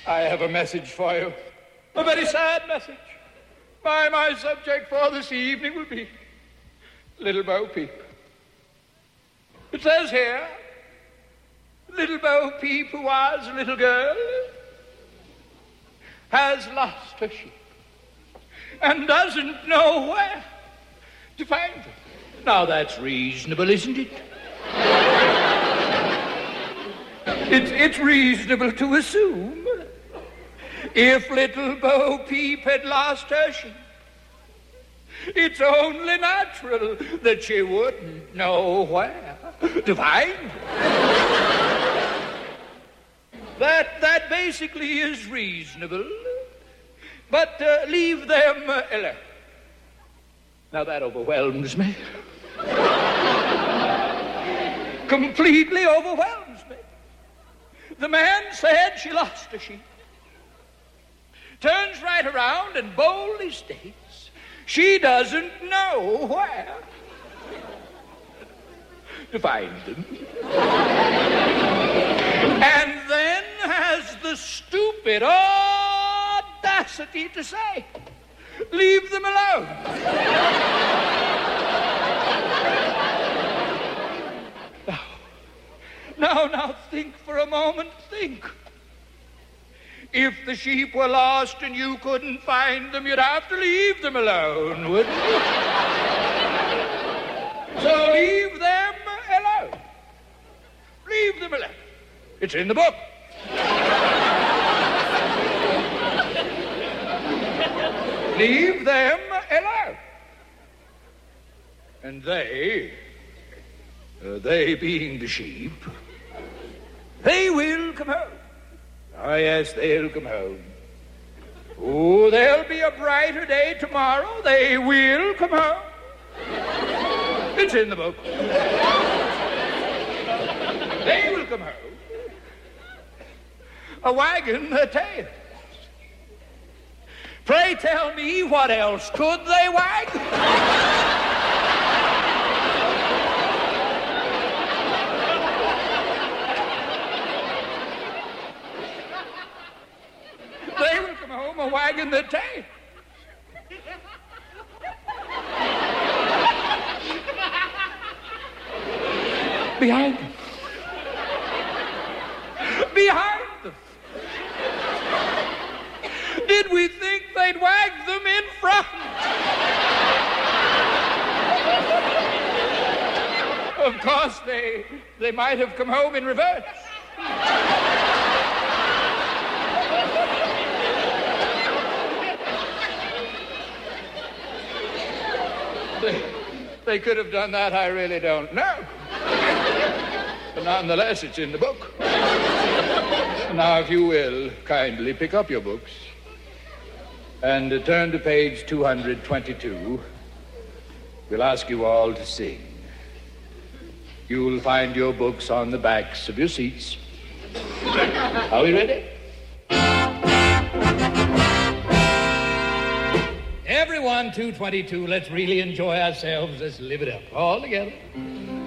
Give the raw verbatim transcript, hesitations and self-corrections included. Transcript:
I have a message for you. A very sad message. My, my subject for this evening will be Little Bo Peep. It says here, Little Bo Peep, who was a little girl, has lost her sheep and doesn't know where to find them. Now that's reasonable, isn't it? It's, it's reasonable to assume if Little Bo Peep had lost her sheep, it's only natural that she wouldn't know where to find them. That, that basically is reasonable, but uh, leave them uh, alone. Now that overwhelms me. Completely overwhelms me. The man said she lost her sheep. Turns right around and boldly states she doesn't know where to find them. And then has the stupid audacity to say, leave them alone. Now, now, now, think for a moment, think. If the sheep were lost and you couldn't find them, you'd have to leave them alone, wouldn't you? So leave them alone. Leave them alone. It's in the book. Leave them alone. And they, uh, they being the sheep, they will come home. Oh, yes, they'll come home. Oh, there'll be a brighter day tomorrow. They will come home. It's in the book. They will come home. A wagon, a tail. Pray tell me, what else could they wag? They will come home, a wagon, the tail. Behind them. Behind them. Did we think they'd wag them in front? Of course, they, they might have come home in reverse. They, they could have done that, I really don't know. But nonetheless, it's in the book. Now, if you will, kindly pick up your books and uh, turn to page two hundred twenty-two. We'll ask you all to sing. You'll find your books on the backs of your seats. Are we ready? Everyone, two twenty-two, let's really enjoy ourselves. Let's live it up all together.